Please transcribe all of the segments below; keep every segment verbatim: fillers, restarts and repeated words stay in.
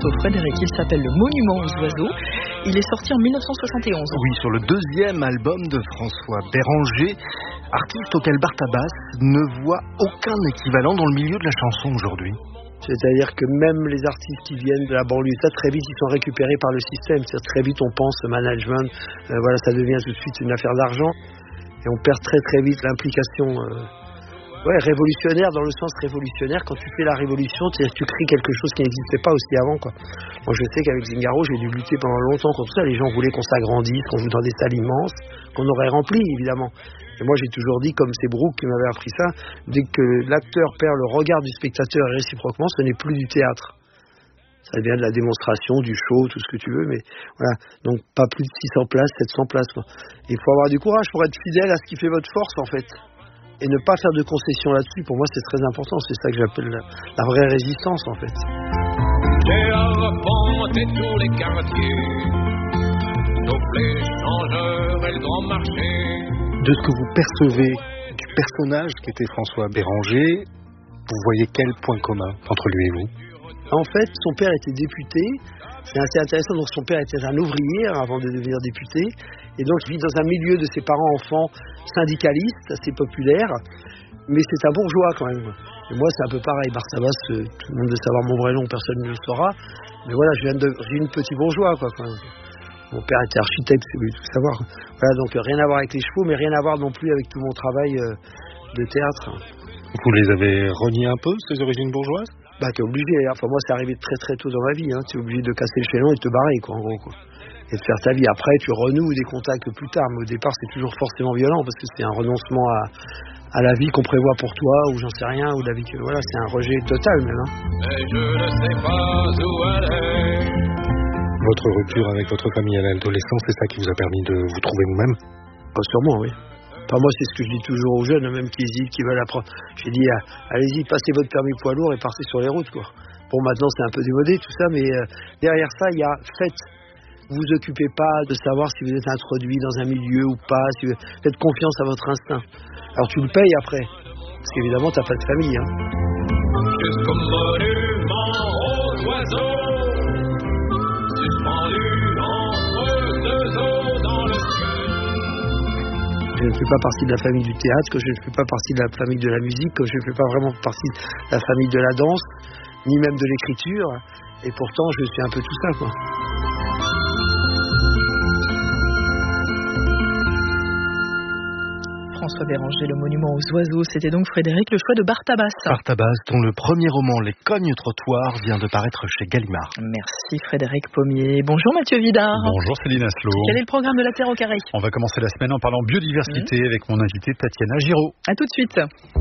morceau, Frédéric, il s'appelle Le Monument aux oiseaux. Il est sorti en mille neuf cent soixante et onze. Oui, sur le deuxième album de François Béranger, artiste auquel Bartabas ne voit aucun équivalent dans le milieu de la chanson aujourd'hui. C'est-à-dire que même les artistes qui viennent de la banlieue, ça très vite ils sont récupérés par le système. C'est-à-dire très vite on pense management, euh, voilà, ça devient tout de suite une affaire d'argent et on perd très très vite l'implication. Euh, ouais, révolutionnaire dans le sens révolutionnaire. Quand tu fais la révolution, c'est-à-dire que tu crées quelque chose qui n'existait pas aussi avant, quoi. Moi je sais qu'avec Zingaro, j'ai dû lutter pendant longtemps contre ça. Les gens voulaient qu'on s'agrandisse, qu'on joue dans des salles immenses, qu'on aurait rempli évidemment. Et moi j'ai toujours dit, comme c'est Brooke qui m'avait appris ça, dès que l'acteur perd le regard du spectateur et réciproquement, ce n'est plus du théâtre. Ça devient de la démonstration, du show, tout ce que tu veux, mais voilà. Donc pas plus de six cents places, sept cents places, quoi. Il faut avoir du courage pour être fidèle à ce qui fait votre force en fait. Et ne pas faire de concessions là-dessus, pour moi c'est très important. C'est ça que j'appelle la, la vraie résistance en fait. J'ai arpenté tous les quartiers, sauf les changeurs et le grand marché. De ce que vous percevez du personnage qu'était François Béranger, vous voyez quel point commun entre lui et vous? En fait, son père était député. C'est assez intéressant. Donc, son père était un ouvrier avant de devenir député. Et donc, il vit dans un milieu de ses parents enfants syndicalistes, assez populaire. Mais c'est un bourgeois quand même. Et moi, c'est un peu pareil. Bartabas, euh, tout le monde veut savoir mon vrai nom, personne ne le saura. Mais voilà, je viens de, je viens de petit bourgeois, quoi. Quand même. Mon père était architecte, si vous voulez tout savoir. Voilà, donc rien à voir avec les chevaux, mais rien à voir non plus avec tout mon travail euh, de théâtre. Vous les avez reniés un peu, ces origines bourgeoises? Bah, t'es obligé. Enfin, moi, c'est arrivé très très tôt dans ma vie. Hein. T'es obligé de casser le chaînon et de te barrer, quoi, en gros, quoi. Et de faire ta vie. Après, tu renoues des contacts plus tard. Mais au départ, c'est toujours forcément violent parce que c'est un renoncement à, à la vie qu'on prévoit pour toi, ou j'en sais rien, ou la vie que. Voilà, c'est un rejet total, même. Hein. Mais je ne sais pas où aller. Votre rupture avec votre famille à l'adolescence, c'est ça qui vous a permis de vous trouver vous-même? Oh, sûrement, oui. Enfin, moi, c'est ce que je dis toujours aux jeunes, même qui hésitent, qui veulent apprendre. J'ai dit, ah, allez-y, passez votre permis poids lourd et partez sur les routes, quoi. Bon, maintenant, c'est un peu démodé, tout ça, mais euh, derrière ça, il y a faites. Vous vous occupez pas de savoir si vous êtes introduit dans un milieu ou pas. Si vous... Faites confiance à votre instinct. Alors, tu le payes après. Parce qu'évidemment, t'as pas de famille, hein. Jusqu'au monument aux oiseaux. Je ne fais pas partie de la famille du théâtre, que je ne fais pas partie de la famille de la musique, que je ne fais pas vraiment partie de la famille de la danse, ni même de l'écriture. Et pourtant, je suis un peu tout ça, quoi. François Béranger, Le Monument aux oiseaux, c'était donc Frédéric, le choix de Bartabas. Bartabas, dont le premier roman, Les Cognes-trottoirs, vient de paraître chez Gallimard. Merci Frédéric Pommier. Bonjour Mathieu Vidard. Bonjour Céline Aslo. Quel est le programme de La Terre au carré? On va commencer la semaine en parlant biodiversité mmh. avec mon invité Tatiana Giraud. A tout de suite.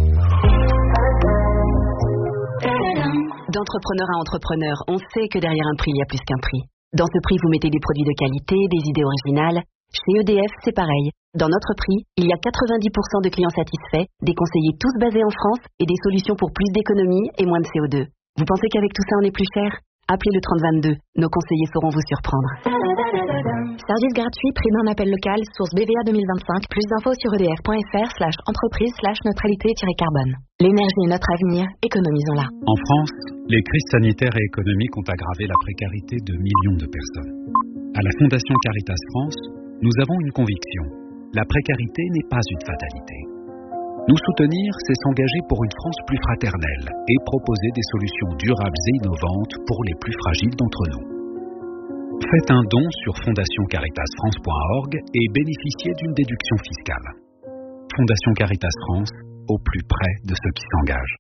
D'entrepreneur à entrepreneur, on sait que derrière un prix, il y a plus qu'un prix. Dans ce prix, vous mettez des produits de qualité, des idées originales. Chez E D F, c'est pareil. Dans notre prix, il y a quatre-vingt-dix pour cent de clients satisfaits, des conseillers tous basés en France et des solutions pour plus d'économie et moins de C O deux. Vous pensez qu'avec tout ça, on est plus cher? Appelez le trente vingt-deux. Nos conseillers sauront vous surprendre. Service gratuit, prix d'un appel local, source B V A deux mille vingt-cinq. Plus d'infos sur edf.fr slash entreprise slash neutralité-carbone. L'énergie est notre avenir, économisons-la. En France, les crises sanitaires et économiques ont aggravé la précarité de millions de personnes. À la Fondation Caritas France, nous avons une conviction. La précarité n'est pas une fatalité. Nous soutenir, c'est s'engager pour une France plus fraternelle et proposer des solutions durables et innovantes pour les plus fragiles d'entre nous. Faites un don sur fondation caritas france point org et bénéficiez d'une déduction fiscale. Fondation Caritas France, au plus près de ceux qui s'engagent.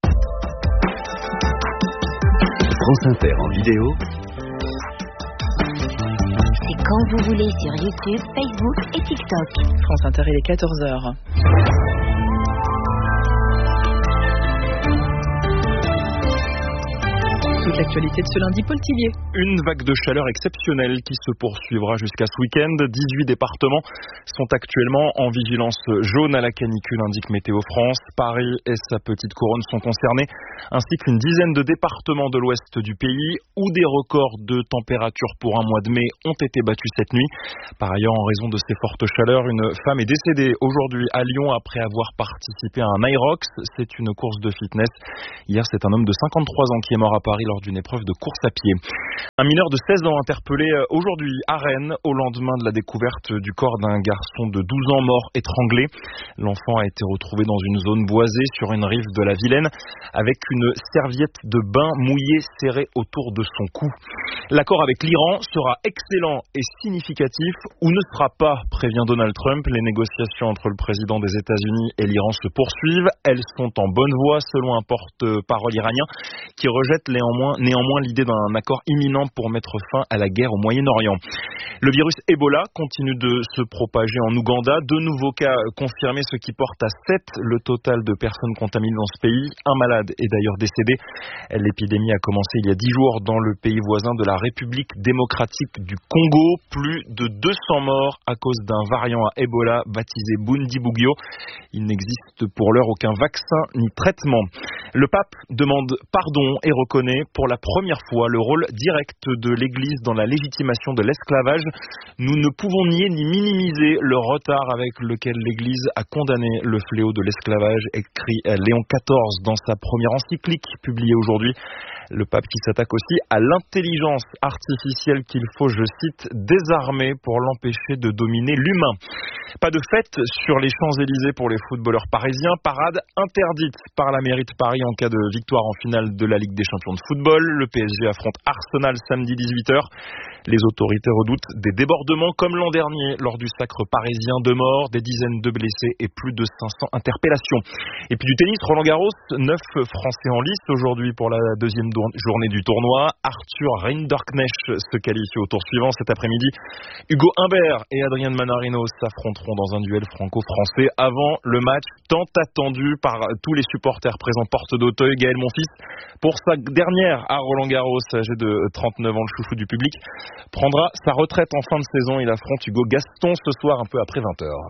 France Inter en vidéo. C'est quand vous voulez sur YouTube, Facebook et TikTok. France Inter, il est quatorze heures. Toute l'actualité de ce lundi, Paul Tillier. Une vague de chaleur exceptionnelle qui se poursuivra jusqu'à ce week-end. dix-huit départements sont actuellement en vigilance jaune à la canicule, indique Météo France. Paris et sa petite couronne sont concernés, ainsi qu'une dizaine de départements de l'ouest du pays où des records de température pour un mois de mai ont été battus cette nuit. Par ailleurs, en raison de ces fortes chaleurs, une femme est décédée aujourd'hui à Lyon après avoir participé à un Irox. C'est une course de fitness. Hier, c'est un homme de cinquante-trois ans qui est mort à Paris lors d'une épreuve de course à pied. Un mineur de seize ans interpellé aujourd'hui à Rennes au lendemain de la découverte du corps d'un garçon de douze ans mort étranglé. L'enfant a été retrouvé dans une zone boisée sur une rive de la Vilaine avec une serviette de bain mouillée serrée autour de son cou. L'accord avec l'Iran sera excellent et significatif ou ne sera pas, prévient Donald Trump. Les négociations entre le président des États-Unis et l'Iran se poursuivent. Elles sont en bonne voie selon un porte-parole iranien qui rejette néanmoins, néanmoins l'idée d'un accord imminent pour mettre fin à la guerre au Moyen-Orient. Le virus Ebola continue de se propager en Ouganda. Deux nouveaux cas confirmés, ce qui porte à sept le total de personnes contaminées dans ce pays. Un malade est d'ailleurs décédé. L'épidémie a commencé il y a dix jours dans le pays voisin de la République démocratique du Congo. Plus de deux cents morts à cause d'un variant à Ebola baptisé Bundibugyo. Il n'existe pour l'heure aucun vaccin ni traitement. Le pape demande pardon et reconnaît pour la première fois le rôle direct de l'Église dans la légitimation de l'esclavage. Nous ne pouvons nier ni minimiser le retard avec lequel l'Église a condamné le fléau de l'esclavage, écrit Léon quatorze dans sa première encyclique publiée aujourd'hui. Le pape qui s'attaque aussi à l'intelligence artificielle qu'il faut, je cite, désarmer pour l'empêcher de dominer l'humain. Pas de fête sur les Champs-Élysées pour les footballeurs parisiens. Parade interdite par la mairie de Paris en cas de victoire en finale de la Ligue des champions de football. Le P S G affronte Arsenal samedi dix-huit heures. Les autorités redoutent des débordements comme l'an dernier lors du sacre parisien. Deux morts, des dizaines de blessés et plus de cinq cents interpellations. Et puis du tennis, Roland Garros, neuf Français en lice aujourd'hui pour la deuxième journée du tournoi. Arthur Rinderknecht se qualifie au tour suivant cet après-midi. Hugo Humbert et Adrian Manarino s'affronteront dans un duel franco-français avant le match tant attendu par tous les supporters présents porte d'Auteuil. Gaël Monfils, pour sa dernière à Roland Garros, âgé de trente-neuf ans, le chouchou du public, prendra sa retraite en fin de saison. Il affronte Hugo Gaston ce soir un peu après vingt heures.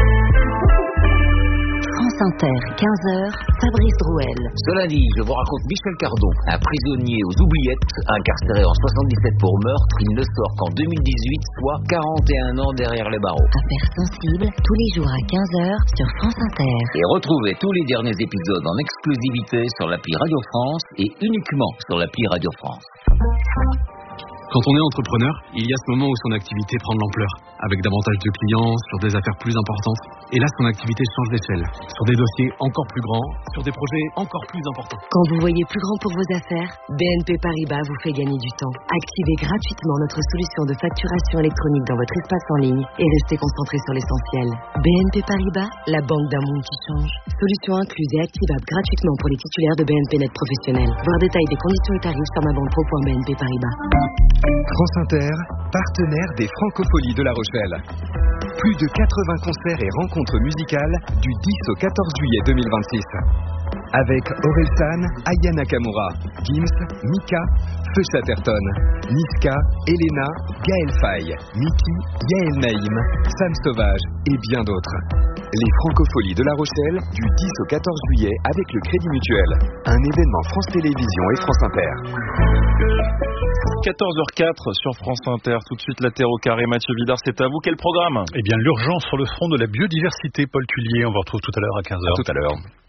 France Inter, quinze heures, Fabrice Drouel. Ce lundi, je vous raconte Michel Cardon, un prisonnier aux oubliettes, incarcéré en soixante-dix-sept pour meurtre. Il ne sort qu'en deux mille dix-huit, soit quarante et un ans derrière les barreaux. Affaires sensibles, tous les jours à quinze heures sur France Inter. Et retrouvez tous les derniers épisodes en exclusivité sur l'appli Radio France et uniquement sur l'appli Radio France. Quand on est entrepreneur, il y a ce moment où son activité prend de l'ampleur, avec davantage de clients, sur des affaires plus importantes. Et là, son activité change d'échelle, sur des dossiers encore plus grands, sur des projets encore plus importants. Quand vous voyez plus grand pour vos affaires, B N P Paribas vous fait gagner du temps. Activez gratuitement notre solution de facturation électronique dans votre espace en ligne et restez concentré sur l'essentiel. B N P Paribas, la banque d'un monde qui change. Solution incluse et activable gratuitement pour les titulaires de B N P Net professionnels. Voir détails des conditions et tarifs sur ma banque pro point b n p paribas. France Inter, partenaire des Francopholies de La Rochelle. Plus de quatre-vingts concerts et rencontres musicales du dix au quatorze juillet deux mille vingt-six. Avec Orelsan, Aya Nakamura, Gims, Mika, Feu Chatterton, Niska, Elena, Gaël Faye, Miki, Yael Naïm, Sam Sauvage et bien d'autres. Les Francopholies de La Rochelle du dix au quatorze juillet avec le Crédit Mutuel. Un événement France Télévisions et France Inter. quatorze heures quatre sur France Inter. Tout de suite, la Terre au carré. Mathieu Vidard, c'est à vous. Quel programme ? Eh bien, l'urgence sur le front de la biodiversité. Paul Tullier, on vous retrouve tout à l'heure à quinze heures. À tout à l'heure.